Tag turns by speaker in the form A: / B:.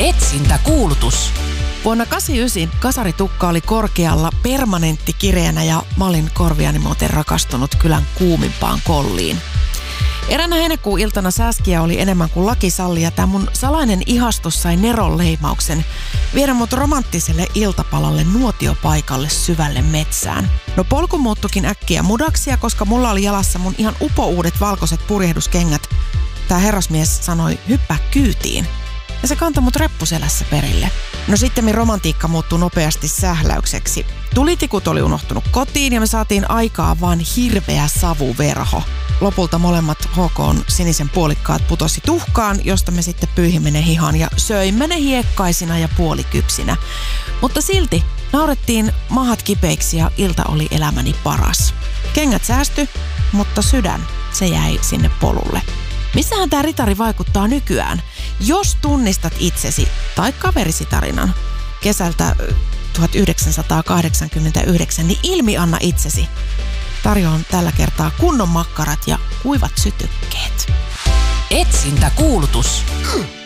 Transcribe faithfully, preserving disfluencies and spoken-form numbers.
A: Etsintäkuulutus.
B: Vuonna kahdeksankymmentäyhdeksän kasaritukka oli korkealla permanentti kireänä ja mä olin korviani muuten rakastunut kylän kuumimpaan kolliin. Eräänä heinäkuun iltana sääskiä oli enemmän kuin laki salli ja tämä mun salainen ihastus sai Neron leimauksen viedä mut romanttiselle iltapalalle nuotiopaikalle syvälle metsään. No polku muuttukin äkkiä mudaksia, koska mulla oli jalassa mun ihan upouudet valkoiset purjehduskengät. Tää herrasmies sanoi hyppää kyytiin ja se kantoi mut reppuselässä perille. No sitten romantiikka muuttui nopeasti sähläykseksi. Tulitikut oli unohtunut kotiin ja me saatiin aikaa vaan hirveä savuverho. Lopulta molemmat H K:n sinisen puolikkaat putosi tuhkaan, josta me sitten pyyhimme ne hihaan ja söimme ne hiekkaisina ja puolikypsinä. Mutta silti naurettiin mahat kipeiksi ja ilta oli elämäni paras. Kengät säästy, mutta sydän, se jäi sinne polulle. Missähän tämä ritari vaikuttaa nykyään? Jos tunnistat itsesi tai kaverisi tarinan kesältä tuhatyhdeksänsataakahdeksankymmentäyhdeksän, niin ilmi anna itsesi. Tarjoan tällä kertaa kunnon makkarat ja kuivat sytykkeet.
A: Etsintäkuulutus.